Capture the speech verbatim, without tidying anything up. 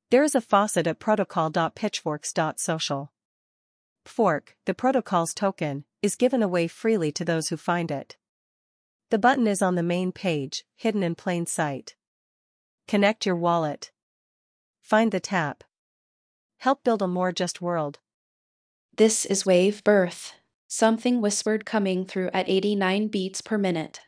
There is a faucet at protocol dot pitchforks dot social. Fork, the protocol's token, is given away freely to those who find it. The button is on the main page, hidden in plain sight. Connect your wallet. Find the tap. Help build a more just world. This is Wave Birth. Something whispered coming through at eighty-nine beats per minute.